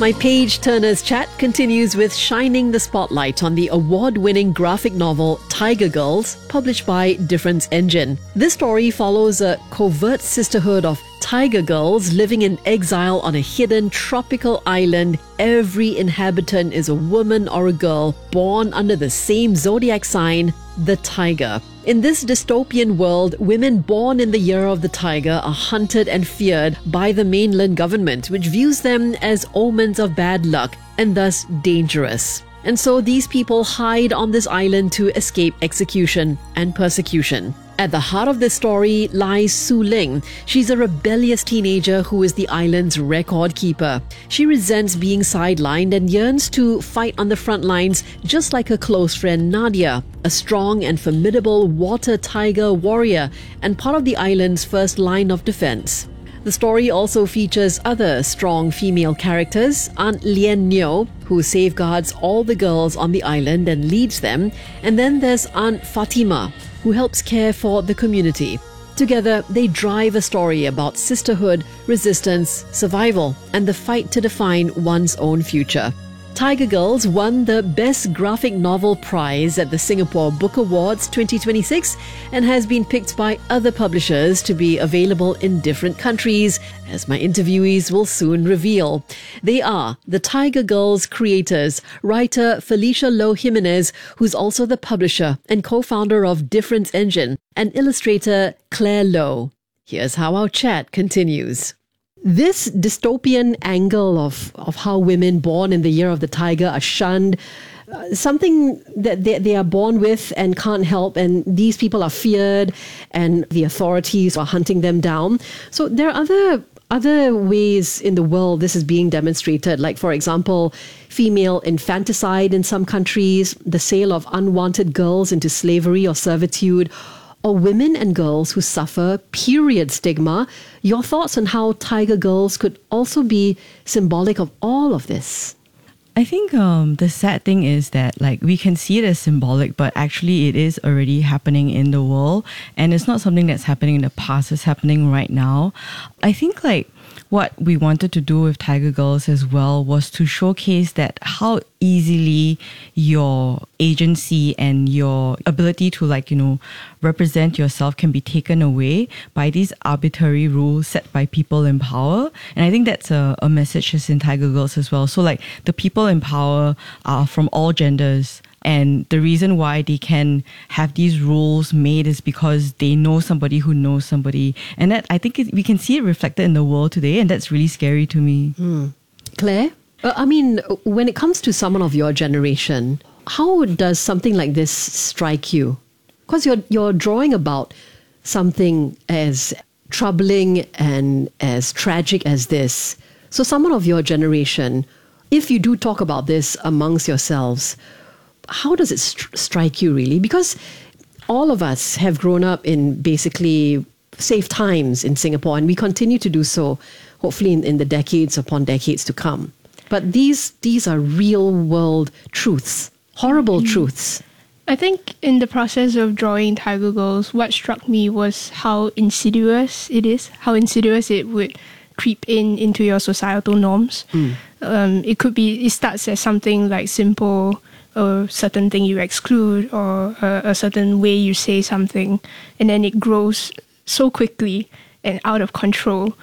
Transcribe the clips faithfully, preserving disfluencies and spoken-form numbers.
My Page Turner's chat continues with shining the spotlight on the award-winning graphic novel Tiger Girls, published by Difference Engine. This story follows a covert sisterhood of tiger girls living in exile on a hidden tropical island. Every inhabitant is a woman or a girl born under the same zodiac sign, the tiger. In this dystopian world, women born in the year of the tiger are hunted and feared by the mainland government, which views them as omens of bad luck and thus dangerous. And so these people hide on this island to escape execution and persecution. At the heart of this story lies Su Ling. She's a rebellious teenager who is the island's record keeper. She resents being sidelined and yearns to fight on the front lines just like her close friend Nadia, a strong and formidable water tiger warrior and part of the island's first line of defense. The story also features other strong female characters, Aunt Lien Neo, who safeguards all the girls on the island and leads them, and then there's Aunt Fatima, who helps care for the community. Together, they drive a story about sisterhood, resistance, survival, and the fight to define one's own future. Tiger Girls won the Best Graphic Novel prize at the Singapore Book Awards twenty twenty-six and has been picked by other publishers to be available in different countries, as my interviewees will soon reveal. They are the Tiger Girls creators, writer Felicia Loh Jimenez, who's also the publisher and co-founder of Difference Engine, and illustrator Claire Loh. Here's how our chat continues. This dystopian angle of, of how women born in the year of the tiger are shunned, uh, something that they, they are born with and can't help, and these people are feared and the authorities are hunting them down. So there are other other ways in the world this is being demonstrated, like, for example, female infanticide in some countries, the sale of unwanted girls into slavery or servitude, or women and girls who suffer period stigma. Your thoughts on how Tiger Girls could also be symbolic of all of this? I think um, the sad thing is that, like, we can see it as symbolic, but actually it is already happening in the world, and it's not something that's happening in the past, it's happening right now. I think, like, what we wanted to do with Tiger Girls as well was to showcase that how easily your agency and your ability to, like, you know, represent yourself can be taken away by these arbitrary rules set by people in power. And I think that's a, a message that's in Tiger Girls as well. So, like, the people in power are from all genders. And the reason why they can have these rules made is because they know somebody who knows somebody. And that, I think it, we can see it reflected in the world today, and that's really scary to me. Mm. Claire? Uh, I mean, when it comes to someone of your generation, how does something like this strike you? Because you're, you're drawing about something as troubling and as tragic as this. So someone of your generation, if you do talk about this amongst yourselves, how does it st- strike you really? Because all of us have grown up in basically safe times in Singapore, and we continue to do so, hopefully in, in the decades upon decades to come. But these these are real world truths, horrible mm-hmm. truths. I think in the process of drawing Tiger Girls, what struck me was how insidious it is, how insidious it would creep in into your societal norms. Mm. Um, it could be, it starts as something like simple, a certain thing you exclude, or a, a certain way you say something, and then it grows so quickly and out of control.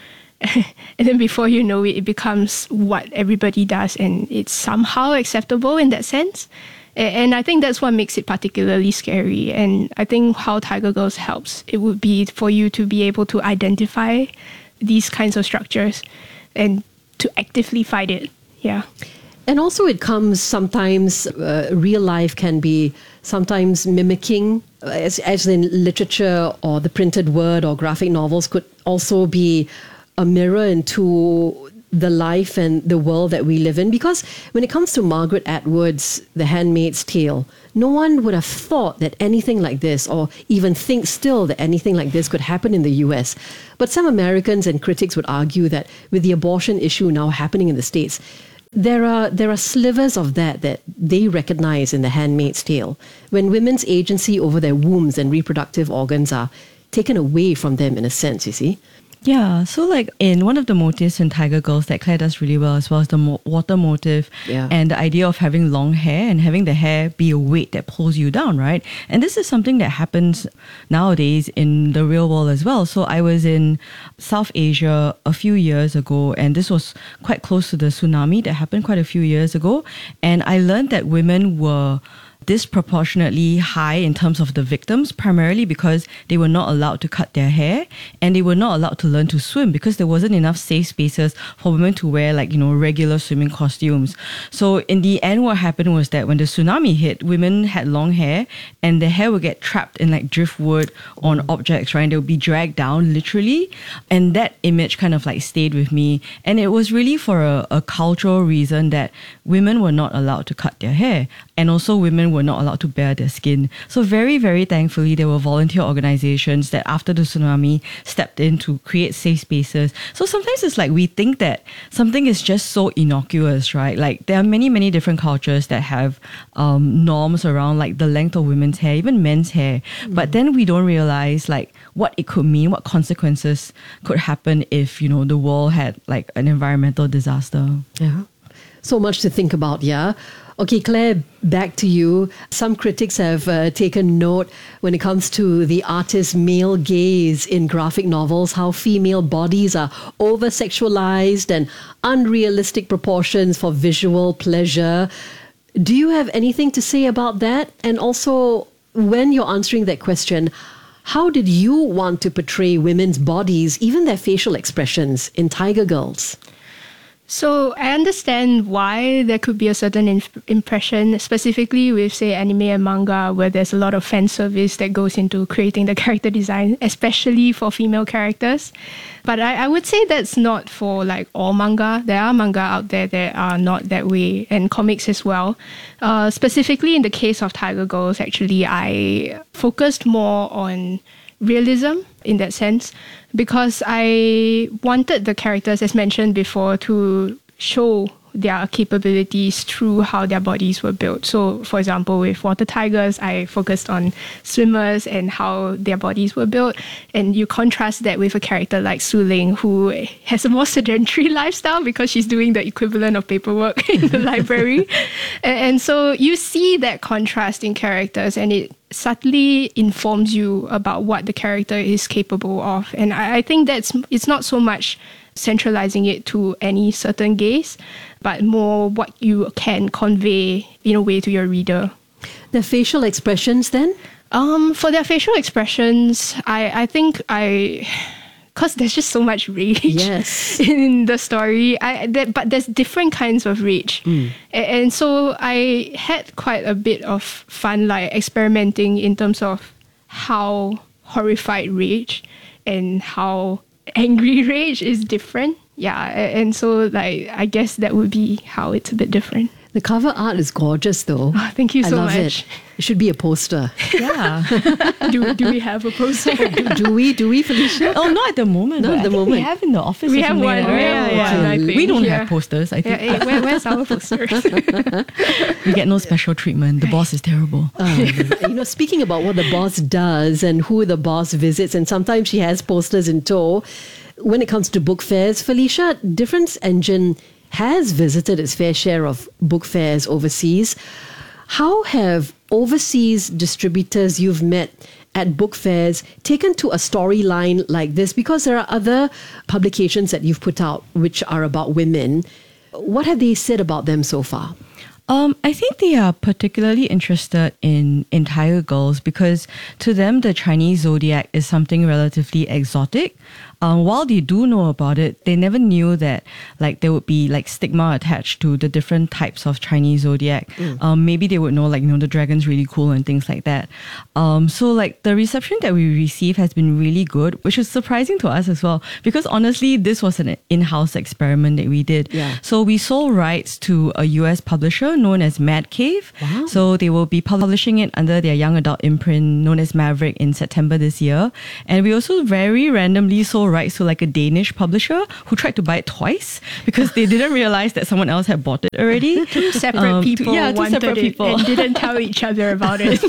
And then before you know it, it becomes what everybody does, and it's somehow acceptable in that sense. And I think that's what makes it particularly scary. And I think how Tiger Girls helps, it would be for you to be able to identify these kinds of structures and to actively fight it. Yeah. And also it comes sometimes, uh, real life can be sometimes mimicking, as, as in literature or the printed word or graphic novels could also be a mirror into the life and the world that we live in. Because when it comes to Margaret Atwood's The Handmaid's Tale, no one would have thought that anything like this, or even think still that anything like this could happen in the U S. But some Americans and critics would argue that with the abortion issue now happening in the States, There are there are slivers of that that they recognize in The Handmaid's Tale, when women's agency over their wombs and reproductive organs are taken away from them in a sense, you see. Yeah, so like in one of the motifs in Tiger Girls that Claire does really well as well as the mo- water motif Yeah. and the idea of having long hair and having the hair be a weight that pulls you down, right? And this is something that happens nowadays in the real world as well. So I was in South Asia a few years ago, and this was quite close to the tsunami that happened quite a few years ago, and I learned that women were disproportionately high in terms of the victims, primarily because they were not allowed to cut their hair and they were not allowed to learn to swim because there wasn't enough safe spaces for women to wear like, you know, regular swimming costumes. So in the end, what happened was that when the tsunami hit, women had long hair and their hair would get trapped in like driftwood on objects, right? And they would be dragged down literally. And that image kind of like stayed with me. And it was really for a, a cultural reason that women were not allowed to cut their hair. And also women were not allowed to bare their skin. So very, very thankfully, there were volunteer organizations that after the tsunami stepped in to create safe spaces. So sometimes it's like we think that something is just so innocuous, right? Like there are many, many different cultures that have um, norms around like the length of women's hair, even men's hair. Mm. But then we don't realize like what it could mean, what consequences could happen if, you know, the world had like an environmental disaster. Yeah. So much to think about, yeah. Okay, Claire, back to you. Some critics have uh, taken note when it comes to the artist's male gaze in graphic novels, how female bodies are over-sexualized and unrealistic proportions for visual pleasure. Do you have anything to say about that? And also, when you're answering that question, how did you want to portray women's bodies, even their facial expressions, in Tiger Girls? So I understand why there could be a certain in- impression, specifically with, say, anime and manga, where there's a lot of fan service that goes into creating the character design, especially for female characters. But I, I would say that's not for like all manga. There are manga out there that are not that way, and comics as well. Uh, specifically in the case of Tiger Girls, actually, I focused more on realism in that sense, because I wanted the characters, as mentioned before, to show their capabilities through how their bodies were built. So, for example, with Water Tigers, I focused on swimmers and how their bodies were built. And you contrast that with a character like Su Ling, who has a more sedentary lifestyle because she's doing the equivalent of paperwork in the library. And, and so you see that contrast in characters, and it subtly informs you about what the character is capable of. And I, I think that's it's not so much centralizing it to any certain gaze, but more what you can convey in a way to your reader. The facial expressions then? Um, for their facial expressions, I, I think I... Because there's just so much rage yes. in the story. I, that, but there's different kinds of rage. Mm. And, and so I had quite a bit of fun, like experimenting in terms of how horrified rage and how angry rage is different. Yeah, and so like I guess that would be how it's a bit different. The cover art is gorgeous though. Oh, thank you so I love much. It. It should be a poster. Yeah. do, do we have a poster? do, do we, do we, Felicia? Oh, not at the moment. Not at the moment. We have in the office. We or have something one. like that. We have yeah, one, yeah. I think. We don't Yeah. have posters, I think. Yeah, where, where's our posters? We get no special treatment. The boss is terrible. Um, you know, speaking about what the boss does and who the boss visits, and sometimes she has posters in tow. When it comes to book fairs, Felicia, Difference Engine has visited its fair share of book fairs overseas. How have overseas distributors you've met at book fairs taken to a storyline like this? Because there are other publications that you've put out which are about women. What have they said about them so far? Um, I think they are particularly interested in, in Tiger Girls because to them, the Chinese zodiac is something relatively exotic. Um, while they do know about it, they never knew that like there would be like stigma attached to the different types of Chinese zodiac. Mm. Um, maybe they would know like, you know, the dragon's really cool and things like that. Um, so like the reception that we receive has been really good, which is surprising to us as well, because honestly, this was an in-house experiment that we did. Yeah. So we sold rights to a U S publisher known as Mad Cave. Wow. So they will be publishing it under their young adult imprint known as Maverick in September this year. And we also very randomly sold rights to like a Danish publisher who tried to buy it twice because they didn't realize that someone else had bought it already. Two separate Um, two- people yeah, two wanted separate it people. and didn't tell each other about it.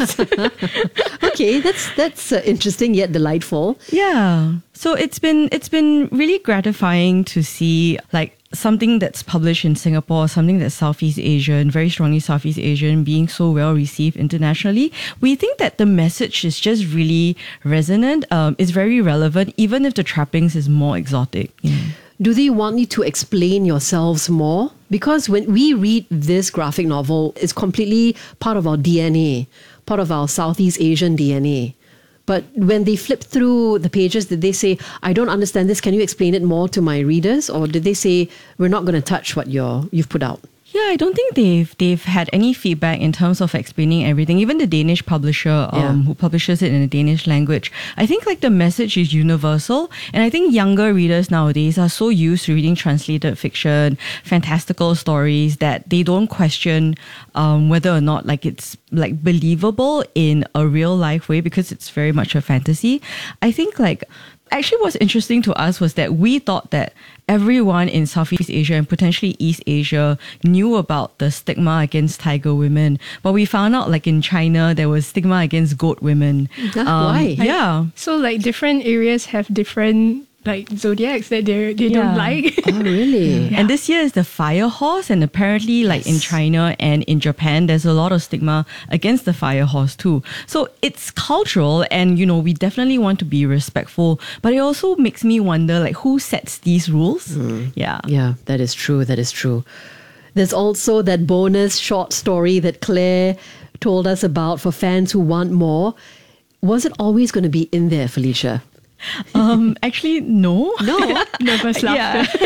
Okay, that's that's uh, interesting yet delightful. Yeah. So it's been it's been really gratifying to see like something that's published in Singapore, something that's Southeast Asian, very strongly Southeast Asian, being so well received internationally. We think that the message is just really resonant. Um, it's very relevant, even if the trappings is more exotic. You know. Do they want you to explain yourselves more? Because when we read this graphic novel, it's completely part of our D N A, part of our Southeast Asian D N A. But when they flip through the pages, did they say, I don't understand this, can you explain it more to my readers? Or did they say, we're not going to touch what you're, you've put out? Yeah, I don't think they've they've had any feedback in terms of explaining everything. Even the Danish publisher um, Yeah. who publishes it in a Danish language, I think like the message is universal. And I think younger readers nowadays are so used to reading translated fiction, fantastical stories that they don't question um, whether or not like it's like believable in a real life way because it's very much a fantasy. I think like actually what's interesting to us was that we thought that everyone in Southeast Asia and potentially East Asia knew about the stigma against tiger women. But we found out like in China, there was stigma against goat women. Huh? Why? Yeah. So like different areas have different like zodiacs that they they Yeah. don't like. Oh, really? And this year is the fire horse, and apparently like in China and in Japan, there's a lot of stigma against the fire horse too. So it's cultural, and you know, we definitely want to be respectful, but it also makes me wonder like who sets these rules? Yeah. Yeah, that is true. That is true. There's also that bonus short story that Claire told us about for fans who want more. Was it always going to be in there, Felicia? Um, actually, no. No. Nervous Yeah. laughter.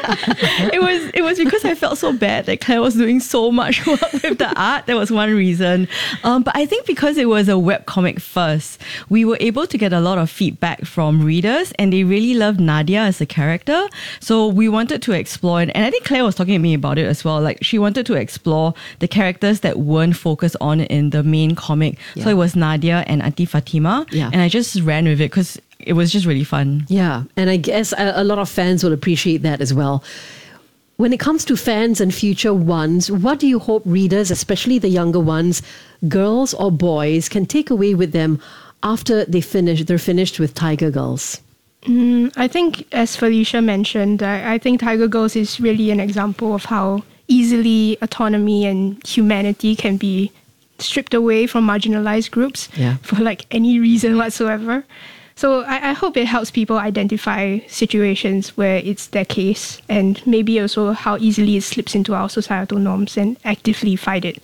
it was it was because I felt so bad that Claire was doing so much work with the art. That was one reason. Um, but I think because it was a webcomic first, we were able to get a lot of feedback from readers, and they really loved Nadia as a character. So we wanted to explore, and I think Claire was talking to me about it as well. Like she wanted to explore the characters that weren't focused on in the main comic. Yeah. So it was Nadia and Auntie Fatima, Yeah. and I just ran with it because it was just really fun. Yeah, and I guess a, a lot of fans will appreciate that as well. When it comes to fans and future ones, what do you hope readers, especially the younger ones, girls or boys, can take away with them after they finish? They're finished with Tiger Girls. Mm, I think, as Felicia mentioned, I, I think Tiger Girls is really an example of how easily autonomy and humanity can be stripped away from marginalized groups Yeah. for like any reason whatsoever. So I, I hope it helps people identify situations where it's their case, and maybe also how easily it slips into our societal norms and actively fight it.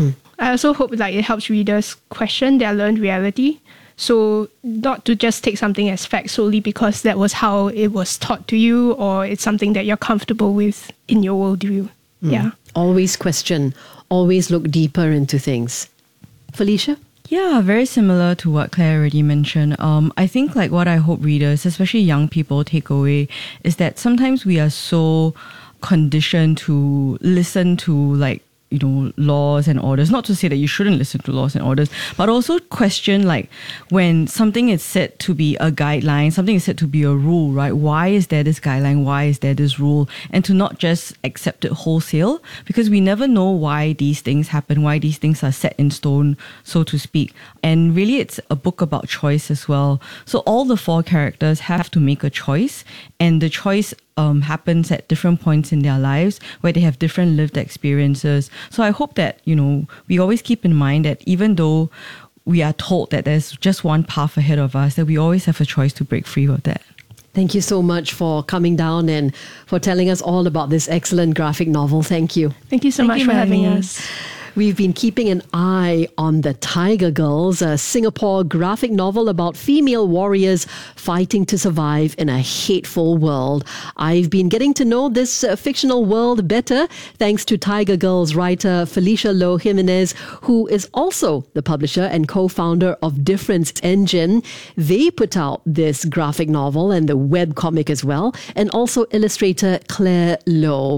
I also hope like it helps readers question their learned reality. So not to just take something as fact solely because that was how it was taught to you, or it's something that you're comfortable with in your worldview. Yeah. Always question, always look deeper into things. Felicia? Yeah, very similar to what Claire already mentioned. Um, I think like what I hope readers, especially young people, take away is that sometimes we are so conditioned to listen to like, you know, laws and orders. Not to say that you shouldn't listen to laws and orders, but also question like when something is said to be a guideline, something is said to be a rule, right? Why is there this guideline? Why is there this rule? And to not just accept it wholesale, because we never know why these things happen, why these things are set in stone, so to speak. And really it's a book about choice as well. So all the four characters have to make a choice, and the choice Um, happens at different points in their lives where they have different lived experiences. So I hope that, you know, we always keep in mind that even though we are told that there's just one path ahead of us, that we always have a choice to break free of that. Thank you so much for coming down and for telling us all about this excellent graphic novel. Thank you. Thank you so Thank much you for for having having us. We've been keeping an eye on the Tiger Girls, a Singapore graphic novel about female warriors fighting to survive in a hateful world. I've been getting to know this uh, fictional world better thanks to Tiger Girls writer Felicia Loh Jimenez, who is also the publisher and co-founder of Difference Engine. They put out this graphic novel and the webcomic as well, and also illustrator Claire Loh.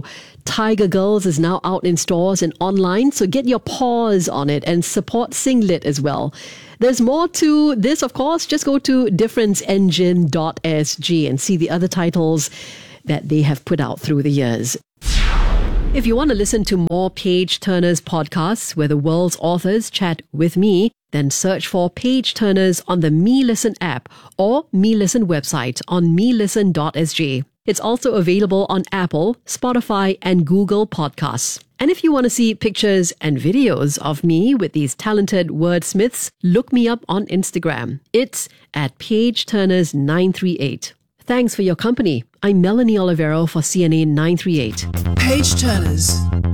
Tiger Girls is now out in stores and online, so get your paws on it and support Singlit as well. There's more to this, of course. Just go to difference engine dot s g and see the other titles that they have put out through the years. If you want to listen to more Page Turners podcasts where the world's authors chat with me, then search for Page Turners on the Me Listen app or Me Listen website on me listen dot s g. It's also available on Apple, Spotify, and Google Podcasts. And if you want to see pictures and videos of me with these talented wordsmiths, look me up on Instagram. It's at Page Turners nine three eight. Thanks for your company. I'm Melanie Olivero for C N A nine three eight. Page Turners.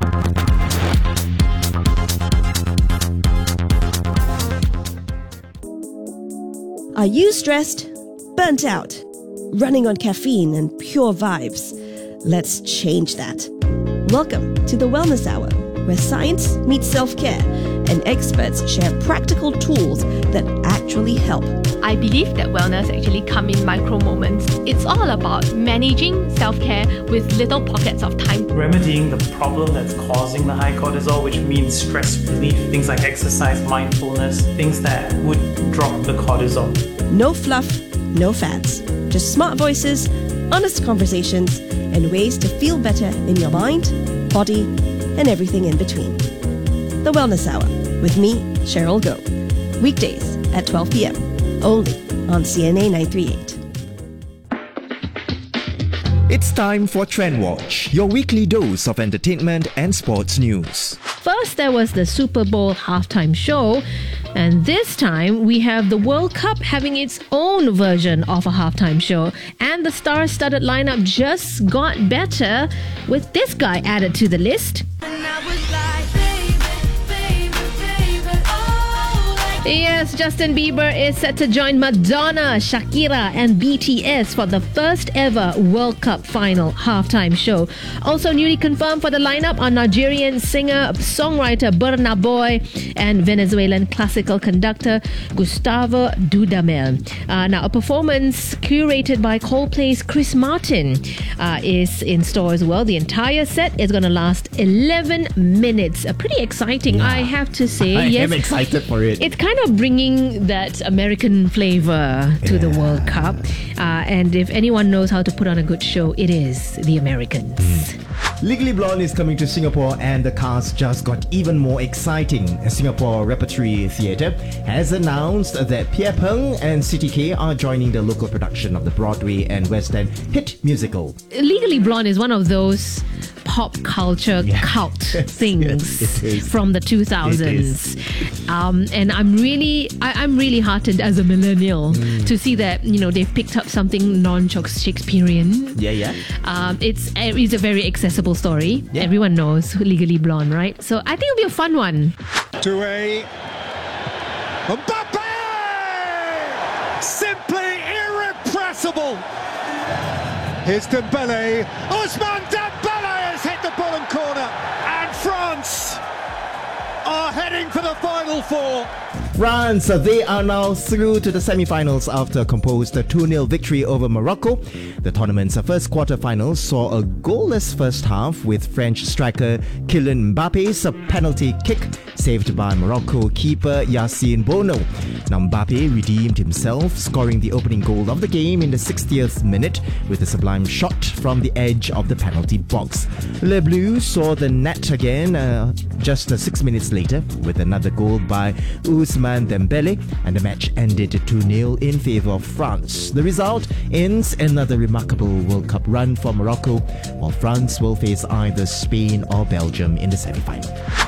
Are you stressed? Burnt out? Running on caffeine and pure vibes? Let's change that. Welcome to the Wellness Hour, where science meets self-care and experts share practical tools that actually help. I believe that wellness actually come in micro moments. It's all about managing self-care with little pockets of time. Remedying the problem that's causing the high cortisol, which means stress relief, things like exercise, mindfulness, things that would drop the cortisol. No fluff, no fads. Just smart voices, honest conversations, and ways to feel better in your mind, body, and everything in between. The Wellness Hour with me, Cheryl Goh. Weekdays at twelve p.m. only on C N A nine three eight. It's time for Trend Watch, your weekly dose of entertainment and sports news. First, there was the Super Bowl halftime show, and this time we have the World Cup having its own version of a halftime show, and the star-studded lineup just got better with this guy added to the list. Yes, Justin Bieber is set to join Madonna, Shakira and B T S for the first ever World Cup final halftime show. Also newly confirmed for the lineup are Nigerian singer, songwriter Burna Boy and Venezuelan classical conductor Gustavo Dudamel. Uh, now, a performance curated by Coldplay's Chris Martin uh, is in store as well. The entire set is going to last eleven minutes. Uh, pretty exciting, yeah. I have to say. I yes, am excited for it. It's kind of bringing that American flavor to yeah. the World Cup. Uh, and if anyone knows how to put on a good show, it is the Americans. Mm. Legally Blonde is coming to Singapore, and the cast just got even more exciting. Singapore Repertory Theatre has announced that Pierre Peng and C T K are joining the local production of the Broadway and West End hit musical. Legally Blonde is one of those pop culture yeah. cult things yes, from the two thousands. Um, and I'm really, I, I'm really heartened as a millennial mm. to see that, you know, they've picked up something non-Shakespearean. Yeah, yeah. Um, it's, it's a very accessible story. Yeah. Everyone knows Legally Blonde, right? So I think it'll be a fun one. To a Mbappe! Simply irrepressible. Here's Dembele. Ousmane Dembele has hit the bottom corner, and France are heading for the final four. France, they are now through to the semi-finals after a composed two nil victory over Morocco. The tournament's first quarter-final saw a goalless first half with French striker Kylian Mbappe's penalty kick saved by Morocco keeper Yassine Bono. Now Mbappe redeemed himself, scoring the opening goal of the game in the sixtieth minute with a sublime shot from the edge of the penalty box. Les Bleus saw the net again uh, just uh, six minutes later with another goal by Ousmane Dembele, and the match ended two nil in favour of France. The result ends another remarkable World Cup run for Morocco, while France will face either Spain or Belgium in the semi-final.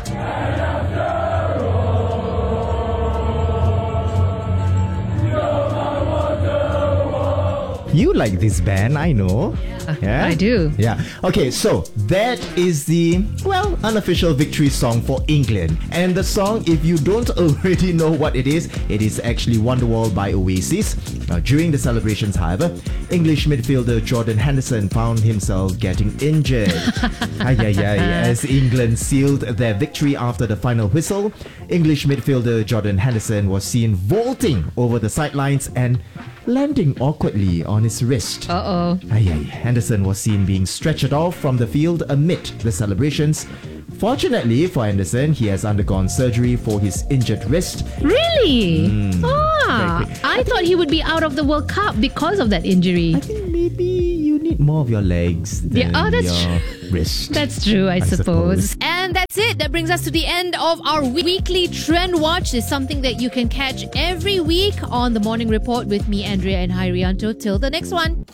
You like this band, I know. Yeah, yeah? I do. Yeah. Okay, so that is the, well, unofficial victory song for England. And the song, if you don't already know what it is, it is actually Wonderwall by Oasis. Now, during the celebrations, however, English midfielder Jordan Henderson found himself getting injured. ay, ay, ay, as England sealed their victory after the final whistle, English midfielder Jordan Henderson was seen vaulting over the sidelines and landing awkwardly on his wrist. Uh-oh. Aye, aye. Henderson was seen being stretchered off from the field amid the celebrations. Fortunately for Henderson, he has undergone surgery for his injured wrist. Really? Mm, ah, very quick. I thought he would be out of the World Cup because of that injury. I think maybe you need more of your legs than Yeah, oh, that's your wrist. That's true, I, I suppose. suppose. And that's it. That brings us to the end of our weekly Trend Watch. It's something that you can catch every week on The Morning Report with me, Andrea and Hairianto. Till the next one.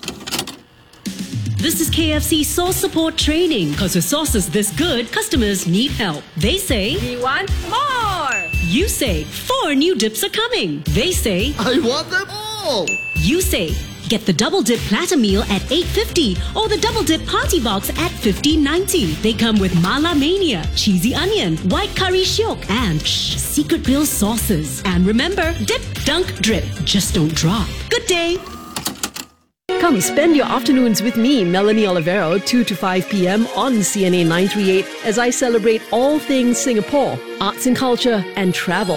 This is K F C Sauce Support Training. Because with sauces this good, customers need help. They say, We want more! you say, four new dips are coming. They say, I want them all! you say, get the double dip platter meal at eight fifty or the double dip party box at fifteen ninety. They come with Mala Mania, cheesy onion, white curry shiok, and shh, secret grill sauces. And remember, dip, dunk, drip. Just don't drop. Good day. Come spend your afternoons with me, Melanie Olivero, two to five p.m. on C N A nine thirty-eight as I celebrate all things Singapore, arts and culture, and travel.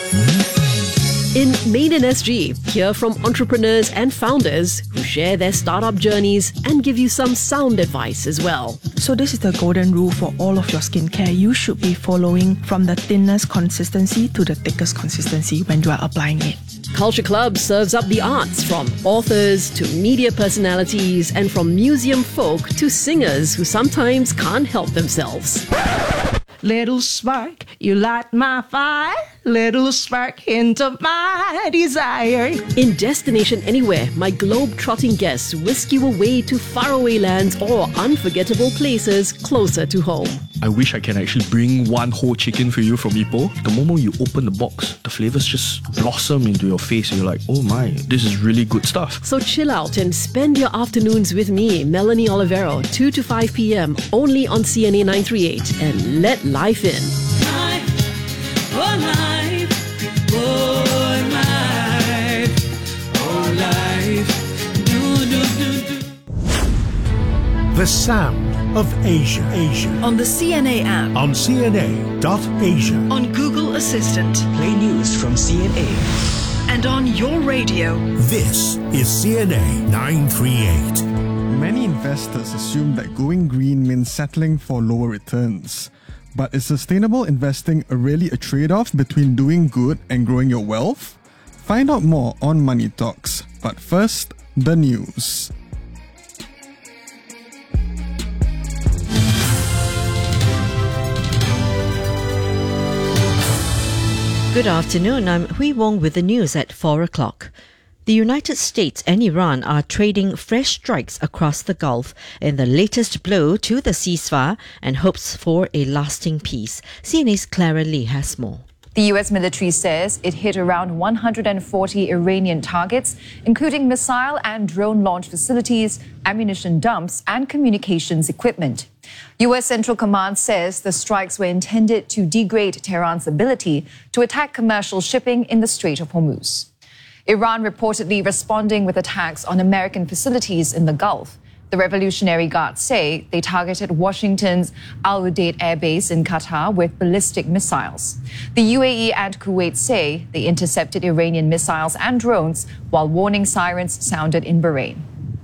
In Made in S G, hear from entrepreneurs and founders who share their startup journeys and give you some sound advice as well. So this is the golden rule for all of your skincare. You should be following from the thinnest consistency to the thickest consistency when you are applying it. Culture Club serves up the arts from authors to media personalities and from museum folk to singers who sometimes can't help themselves. Little spark, you light my fire. Little spark, hint of my desire. In Destination Anywhere, my globe-trotting guests whisk you away to faraway lands or unforgettable places closer to home. I wish I can actually bring one whole chicken for you from Ipoh. The moment you open the box, the flavors just blossom into your face and you're like, oh my, this is really good stuff. So chill out and spend your afternoons with me, Melanie Olivero, two to five p.m. only on C N A nine thirty-eight, and let life in. Life, oh life, oh life, oh life, do, do, do, do. The sound of Asia. Asia. On the C N A app. On C N A dot asia. On Google Assistant. Play news from C N A. And on your radio. This is C N A nine thirty-eight. Many investors assume that going green means settling for lower returns. But is sustainable investing really a trade-off between doing good and growing your wealth? Find out more on Money Talks. But first, the news. Good afternoon, I'm Hui Wong with the news at four o'clock. The United States and Iran are trading fresh strikes across the Gulf in the latest blow to the ceasefire and hopes for a lasting peace. C N A's Clara Lee has more. The U S military says it hit around one hundred forty Iranian targets, including missile and drone launch facilities, ammunition dumps, and communications equipment. U S Central Command says the strikes were intended to degrade Tehran's ability to attack commercial shipping in the Strait of Hormuz. Iran reportedly responding with attacks on American facilities in the Gulf. The Revolutionary Guards say they targeted Washington's Al Udeid Air Base in Qatar with ballistic missiles. The U A E and Kuwait say they intercepted Iranian missiles and drones while warning sirens sounded in Bahrain.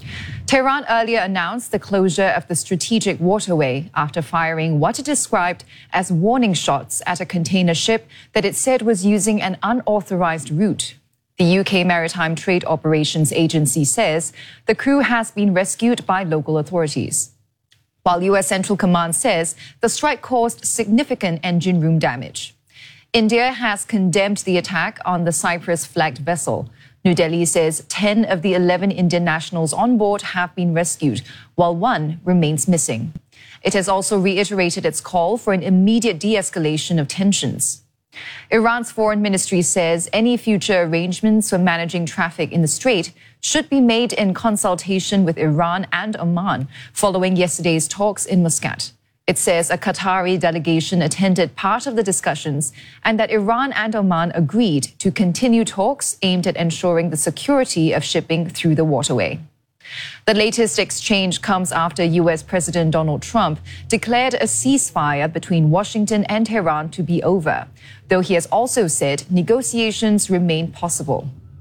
Tehran earlier announced the closure of the strategic waterway after firing what it described as warning shots at a container ship that it said was using an unauthorized route. The U K Maritime Trade Operations Agency says the crew has been rescued by local authorities. While U S Central Command says the strike caused significant engine room damage. India has condemned the attack on the Cyprus-flagged vessel. New Delhi says ten of the eleven Indian nationals on board have been rescued, while one remains missing. It has also reiterated its call for an immediate de-escalation of tensions. Iran's foreign ministry says any future arrangements for managing traffic in the strait should be made in consultation with Iran and Oman following yesterday's talks in Muscat. It says a Qatari delegation attended part of the discussions and that Iran and Oman agreed to continue talks aimed at ensuring the security of shipping through the waterway. The latest exchange comes after U S President Donald Trump declared a ceasefire between Washington and Tehran to be over, though he has also said negotiations remain possible.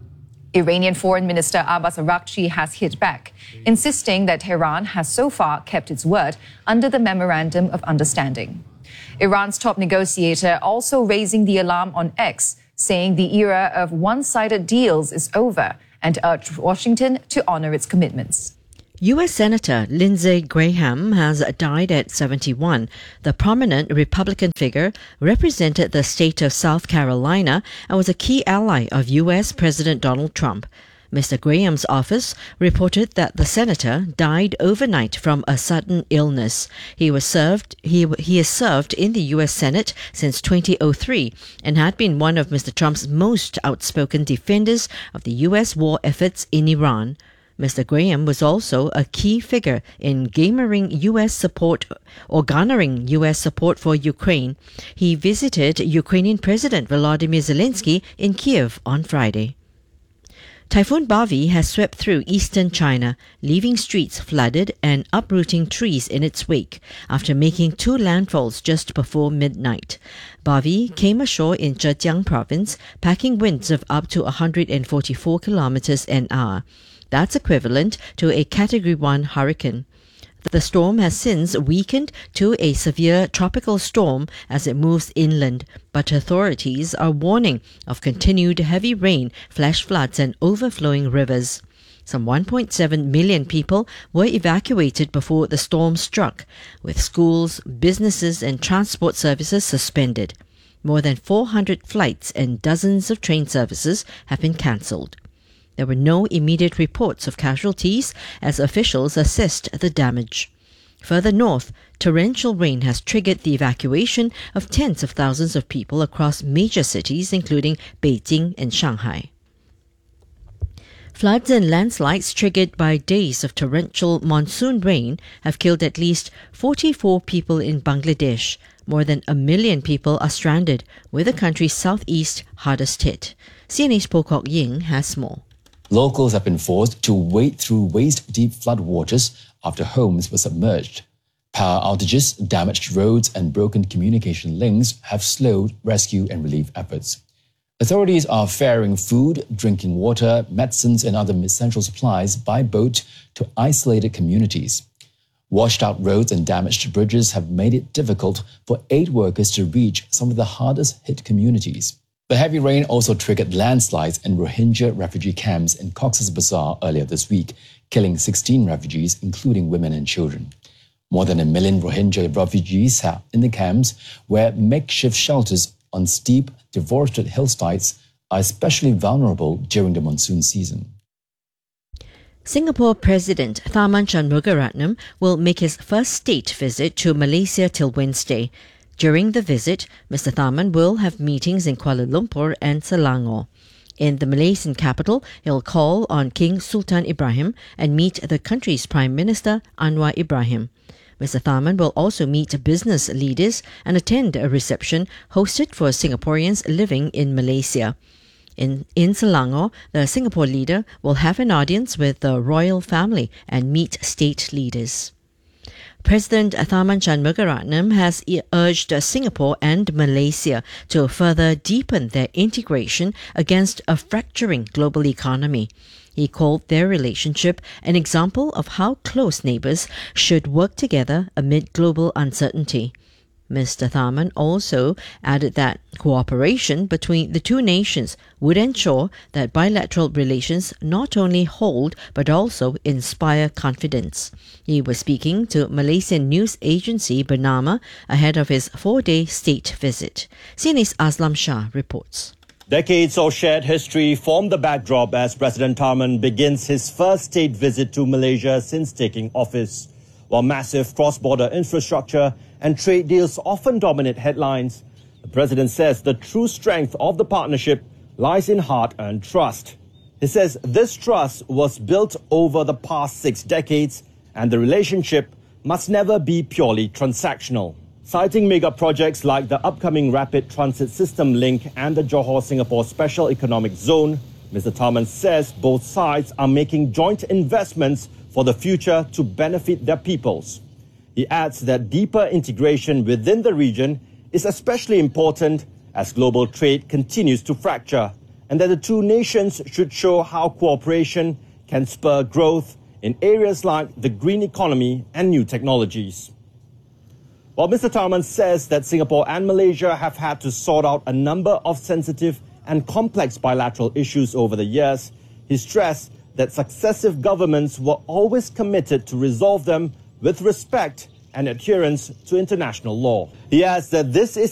Iranian Foreign Minister Abbas Araghchi has hit back, insisting that Tehran has so far kept its word under the Memorandum of Understanding. Iran's top negotiator also raising the alarm on X, saying the era of one-sided deals is over and urged Washington to honor its commitments. U S Senator Lindsey Graham has died at seventy-one. The prominent Republican figure represented the state of South Carolina and was a key ally of U S President Donald Trump. Mister Graham's office reported that the senator died overnight from a sudden illness. He was served he he has served in the U S Senate since twenty oh three and had been one of Mister Trump's most outspoken defenders of the U S war efforts in Iran. Mister Graham was also a key figure in garnering U S support or garnering U S support for Ukraine. He visited Ukrainian President Volodymyr Zelensky in Kiev on Friday. Typhoon Bavi has swept through eastern China, leaving streets flooded and uprooting trees in its wake after making two landfalls just before midnight. Bavi came ashore in Zhejiang province, packing winds of up to one hundred forty-four kilometers an hour. That's equivalent to a Category one hurricane. The storm has since weakened to a severe tropical storm as it moves inland, but authorities are warning of continued heavy rain, flash floods and overflowing rivers. Some one point seven million people were evacuated before the storm struck, with schools, businesses and transport services suspended. More than four hundred flights and dozens of train services have been cancelled. There were no immediate reports of casualties as officials assessed the damage. Further north, torrential rain has triggered the evacuation of tens of thousands of people across major cities including Beijing and Shanghai. Floods and landslides triggered by days of torrential monsoon rain have killed at least forty-four people in Bangladesh. More than a million people are stranded, with the country's southeast hardest hit. C N A's Pokok Ying has more. Locals have been forced to wade through waist-deep floodwaters after homes were submerged. Power outages, damaged roads and broken communication links have slowed rescue and relief efforts. Authorities are ferrying food, drinking water, medicines and other essential supplies by boat to isolated communities. Washed-out roads and damaged bridges have made it difficult for aid workers to reach some of the hardest-hit communities. The heavy rain also triggered landslides in Rohingya refugee camps in Cox's Bazar earlier this week, killing sixteen refugees, including women and children. More than a million Rohingya refugees are in the camps, where makeshift shelters on steep, deforested hillsides are especially vulnerable during the monsoon season. Singapore President Tharman Shanmugaratnam will make his first state visit to Malaysia till Wednesday. During the visit, Mister Tharman will have meetings in Kuala Lumpur and Selangor. In the Malaysian capital, he'll call on King Sultan Ibrahim and meet the country's Prime Minister Anwar Ibrahim. Mister Tharman will also meet business leaders and attend a reception hosted for Singaporeans living in Malaysia. In, in Selangor, the Singapore leader will have an audience with the royal family and meet state leaders. President Tharman Shanmugaratnam has urged Singapore and Malaysia to further deepen their integration against a fracturing global economy. He called their relationship an example of how close neighbours should work together amid global uncertainty. Mister Tharman also added that cooperation between the two nations would ensure that bilateral relations not only hold but also inspire confidence. He was speaking to Malaysian news agency Bernama ahead of his four-day state visit. C N A's Aslam Shah reports. Decades of shared history form the backdrop as President Tharman begins his first state visit to Malaysia since taking office. While massive cross-border infrastructure and trade deals often dominate headlines, the president says the true strength of the partnership lies in hard-earned trust. He says this trust was built over the past six decades and the relationship must never be purely transactional. Citing mega projects like the upcoming Rapid Transit System link and the Johor-Singapore Special Economic Zone, Mister Tharman says both sides are making joint investments for the future to benefit their peoples. He adds that deeper integration within the region is especially important as global trade continues to fracture and that the two nations should show how cooperation can spur growth in areas like the green economy and new technologies. While Mister Tharman says that Singapore and Malaysia have had to sort out a number of sensitive and complex bilateral issues over the years, he stressed that successive governments were always committed to resolve them with respect and adherence to international law. He adds that this is